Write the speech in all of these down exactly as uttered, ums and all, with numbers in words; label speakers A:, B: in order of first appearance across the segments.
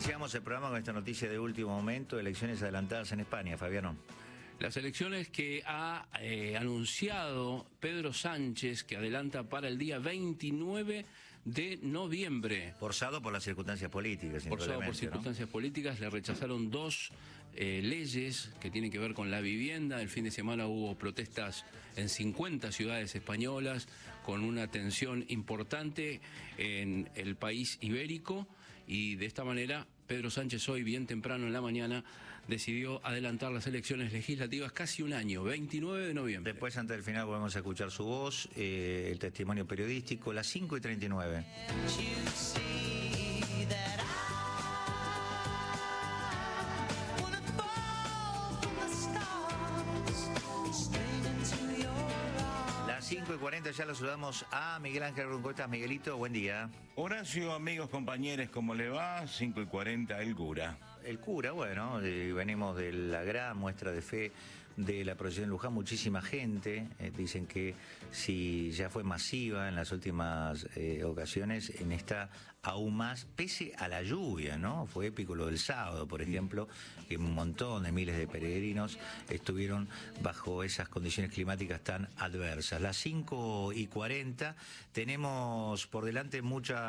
A: Iniciamos el programa con esta noticia de último momento, elecciones adelantadas en España, Fabiano.
B: Las elecciones que ha eh, anunciado Pedro Sánchez, que adelanta para el día veintinueve de noviembre.
A: Forzado por las circunstancias políticas.
B: Forzado por circunstancias ¿no? políticas, le rechazaron dos eh, leyes que tienen que ver con la vivienda. El fin de semana hubo protestas en cincuenta ciudades españolas, con una tensión importante en el país ibérico, y de esta manera Pedro Sánchez hoy, bien temprano en la mañana, decidió adelantar las elecciones legislativas casi un año, veintinueve de noviembre.
A: Después, antes del final, volvemos a escuchar su voz, eh, el testimonio periodístico, las cinco y treinta y nueve. cinco y cuarenta, ya lo saludamos a Miguel Ángel Runcotas. Miguelito, buen día.
C: Horacio, amigos, compañeros, ¿cómo le va? cinco y cuarenta, el cura.
A: El cura, bueno, eh, venimos de la gran muestra de fe de la procesión de Luján, muchísima gente, eh, dicen que si ya fue masiva en las últimas eh, ocasiones, en esta aún más, pese a la lluvia, ¿no? Fue épico lo del sábado, por ejemplo, que un montón de miles de peregrinos estuvieron bajo esas condiciones climáticas tan adversas. Las cinco y cuarenta, tenemos por delante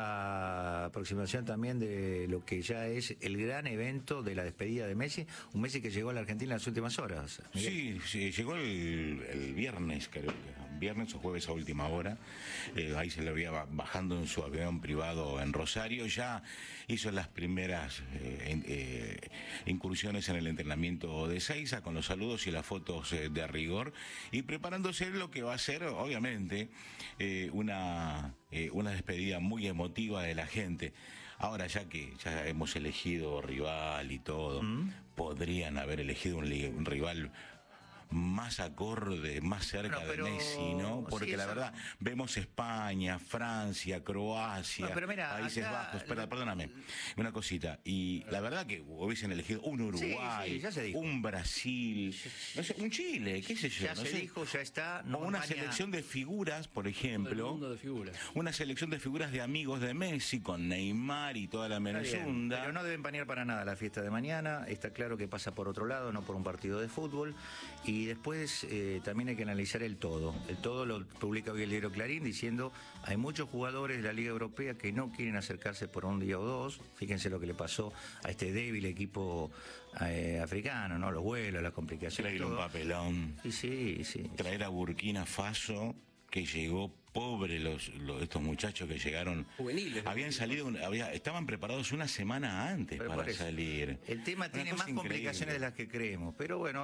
A: mucha aproximación también de lo que ya es el gran evento de la despedida de Messi, un Messi que llegó a la Argentina en las últimas horas. Miguel.
C: Sí, sí, llegó el, el viernes, creo que viernes o jueves a última hora. Eh, ahí se lo veía bajando en su avión privado en Rosario. Ya hizo las primeras eh, eh, incursiones en el entrenamiento de Seiza, con los saludos y las fotos eh, de rigor, y preparándose lo que va a ser, obviamente, eh, una, eh, una despedida muy emotiva de la gente. Ahora, ya que ya hemos elegido rival y todo, ¿Mm? podrían haber elegido un, un rival más acorde, más cerca bueno, pero, de Messi, ¿no? Porque sí, la verdad, vemos España, Francia, Croacia, no, mira, Países acá, Bajos, pero, perdóname, una cosita, y la verdad que hubiesen elegido un Uruguay, sí, sí, un Brasil, no sé, un Chile, qué sé yo.
A: Ya
C: no
A: se
C: sé,
A: dijo, ya está.
C: No, una España... selección de figuras, por ejemplo,
B: mundo de figuras.
C: Una selección de figuras de amigos de Messi, con Neymar y toda la menezunda.
A: Pero no deben empañar para nada la fiesta de mañana, está claro que pasa por otro lado, no por un partido de fútbol. Y después eh, también hay que analizar el todo. El todo lo publica hoy el diario Clarín diciendo hay muchos jugadores de la Liga Europea que no quieren acercarse por un día o dos. Fíjense lo que le pasó a este débil equipo eh, africano, ¿no? Los vuelos, las complicaciones.
C: Traer un papelón.
A: Sí, sí, sí.
C: Traer a Burkina Faso, que llegó pobre los, los estos muchachos que llegaron
B: juveniles,
C: habían salido había, estaban preparados una semana antes pero para salir.
A: El tema
C: una
A: tiene más increíble. complicaciones de las que creemos, pero bueno.